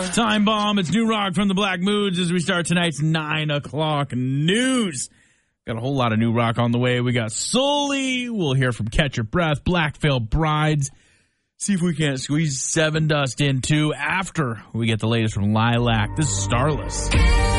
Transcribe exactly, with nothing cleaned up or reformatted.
Time bomb. It's New Rock from the Black Moods as we start tonight's nine o'clock news. Got a whole lot of new rock on the way. We got Sully. We'll hear from Catch Your Breath, Black Veil Brides. See if we can't squeeze Seven Dust in too after we get the latest from Lilac. This is Starless.